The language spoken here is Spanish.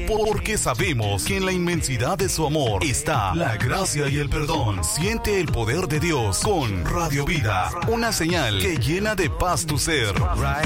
porque sabemos que en la inmensidad de su amor está la gracia y el perdón. Siente el poder de Dios con Radio Vida, una señal que llena de paz tu ser.